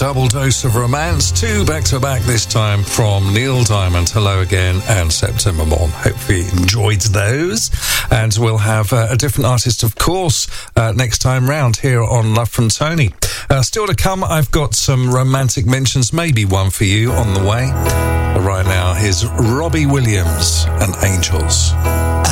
double dose of romance, 2 back-to-back this time from Neil Diamond, Hello Again and September Morn. Hopefully you enjoyed those. And we'll have a different artist, of course, next time round here on Love from Tony. Still to come, I've got some romantic mentions, maybe one for you on the way. But right now, here's Robbie Williams and Angels.